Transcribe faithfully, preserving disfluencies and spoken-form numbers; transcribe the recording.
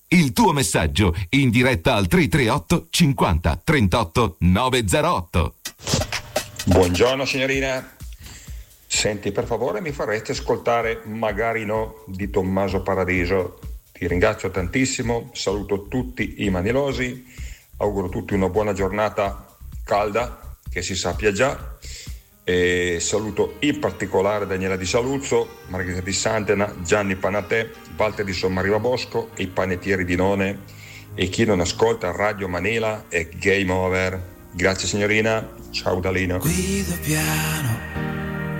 Il tuo messaggio in diretta al tre tre otto cinquanta trentotto novecentootto. Buongiorno signorina. Senti, per favore mi faresti ascoltare Magari no di Tommaso Paradiso. Ti ringrazio tantissimo, saluto tutti i manilosi, auguro a tutti una buona giornata calda, che si sappia già, e saluto in particolare Daniela Di Saluzzo, Margherita Di Santena, Gianni Panatè, Walter di Sommariva Bosco, i panettieri di None, e chi non ascolta Radio Manela è game over. Grazie signorina, ciao Dalino. Guido piano